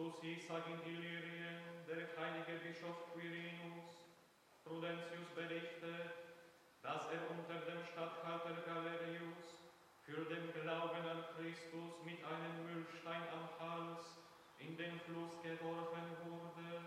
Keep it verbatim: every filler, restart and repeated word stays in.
Justus Isaac in Illyrien, der heilige Bischof Quirinus, Prudentius berichtet, dass er unter dem Statthalter Galerius für den Glauben an Christus mit einem Mühlstein am Hals in den Fluss geworfen wurde.